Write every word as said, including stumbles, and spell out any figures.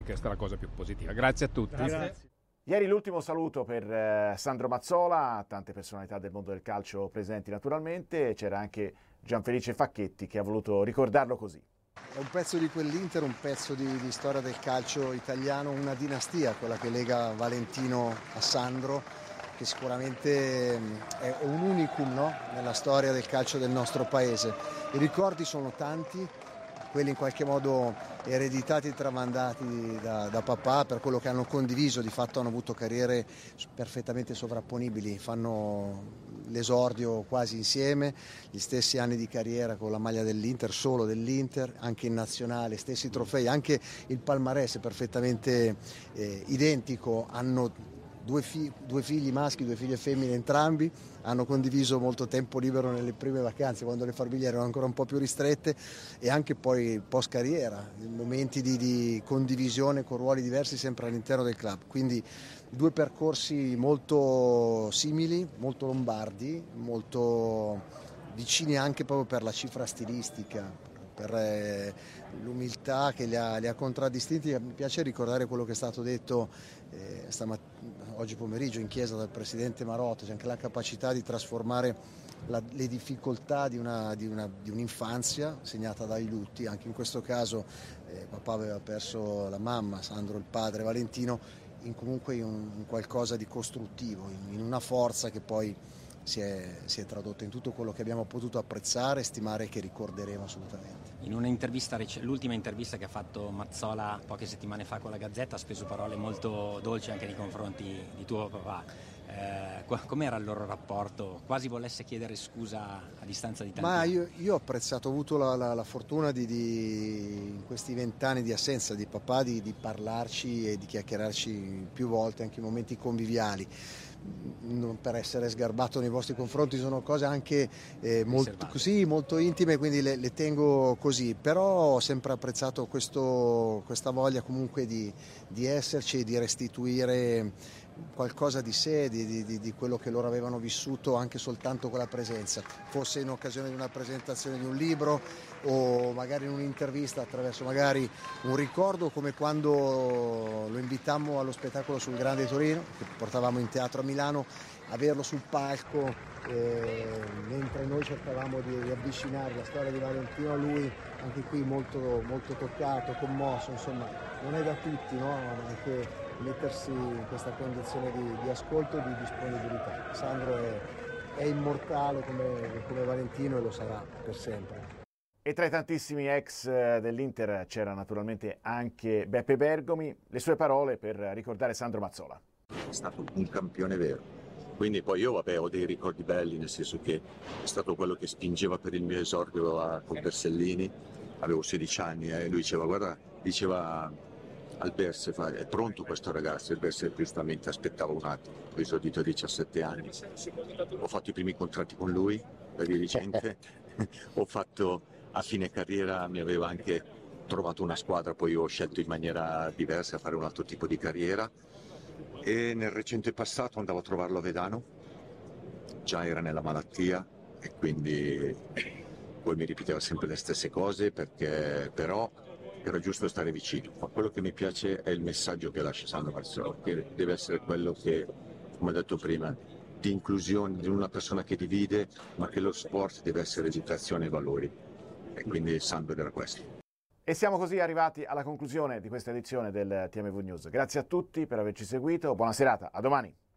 Questa è la cosa più positiva. Grazie a tutti. Grazie. Ieri l'ultimo saluto per eh, Sandro Mazzola, tante personalità del mondo del calcio presenti naturalmente, c'era anche Gianfelice Facchetti che ha voluto ricordarlo così. È un pezzo di quell'Inter, un pezzo di, di storia del calcio italiano, una dinastia, quella che lega Valentino a Sandro, che sicuramente è un unicum, no? Nella storia del calcio del nostro paese. I ricordi sono tanti, quelli in qualche modo ereditati e tramandati da, da papà per quello che hanno condiviso, di fatto hanno avuto carriere perfettamente sovrapponibili, fanno l'esordio quasi insieme, gli stessi anni di carriera con la maglia dell'Inter, solo dell'Inter, anche in nazionale, stessi trofei, anche il palmarès è perfettamente eh, identico, hanno Due, fi- due figli maschi, due figlie femmine entrambi, hanno condiviso molto tempo libero nelle prime vacanze quando le famiglie erano ancora un po' più ristrette e anche poi post carriera, momenti di, di condivisione con ruoli diversi sempre all'interno del club, quindi due percorsi molto simili, molto lombardi, molto vicini anche proprio per la cifra stilistica, per eh, l'umiltà che li ha, li ha contraddistinti. Mi piace ricordare quello che è stato detto eh, stamattina, oggi pomeriggio in chiesa dal presidente Marotta, c'è anche la capacità di trasformare la, le difficoltà di, una, di, una, di un'infanzia segnata dai lutti, anche in questo caso eh, papà aveva perso la mamma, Sandro il padre, Valentino, in comunque in, un, in qualcosa di costruttivo, in, in una forza che poi Si è, si è tradotto in tutto quello che abbiamo potuto apprezzare e stimare e che ricorderemo assolutamente. In un'intervista, l'ultima intervista che ha fatto Mazzola poche settimane fa con la Gazzetta, ha speso parole molto dolci anche nei confronti di tuo papà. Eh, com'era il loro rapporto? Quasi volesse chiedere scusa a distanza di tanti Ma anni. io, io ho apprezzato, ho avuto la, la, la fortuna di, di, in questi vent'anni di assenza di papà, di, di parlarci e di chiacchierarci più volte, anche in momenti conviviali. Non per essere sgarbato nei vostri confronti, sono cose anche eh, molto, così, molto intime, quindi le, le tengo così, però ho sempre apprezzato questo, questa voglia comunque di, di esserci e di restituire qualcosa di sé, di, di, di quello che loro avevano vissuto anche soltanto con la presenza, fosse in occasione di una presentazione di un libro o magari in un'intervista attraverso magari un ricordo, come quando lo invitammo allo spettacolo sul Grande Torino che portavamo in teatro a Milano, averlo sul palco eh, mentre noi cercavamo di, di avvicinare la storia di Valentino a lui, anche qui molto, molto toccato, commosso, insomma non è da tutti, no? Anche mettersi in questa condizione di, di ascolto e di disponibilità. Sandro è, è immortale come, come Valentino e lo sarà per sempre. E tra i tantissimi ex dell'Inter c'era naturalmente anche Beppe Bergomi, le sue parole per ricordare Sandro Mazzola. È stato un campione vero, quindi poi io vabbè ho dei ricordi belli, nel senso che è stato quello che spingeva per il mio esordio a, con Bersellini, avevo sedici anni e lui diceva guarda, diceva al Bers, è pronto questo ragazzo, il Bers giustamente aspettava un attimo, ho esordito a diciassette anni, ho fatto i primi contratti con lui, da dirigente, ho fatto a fine carriera, mi aveva anche trovato una squadra, poi ho scelto in maniera diversa a fare un altro tipo di carriera e nel recente passato andavo a trovarlo a Vedano, già era nella malattia e quindi poi mi ripeteva sempre le stesse cose perché però era giusto stare vicino, ma quello che mi piace è il messaggio che lascia Sandro Mazzola, che deve essere quello che, come ho detto prima, di inclusione, di una persona che divide, ma che lo sport deve essere educazione e valori, e quindi Sandro era questo. E siamo così arrivati alla conclusione di questa edizione del T M V News. Grazie a tutti per averci seguito, buona serata, a domani!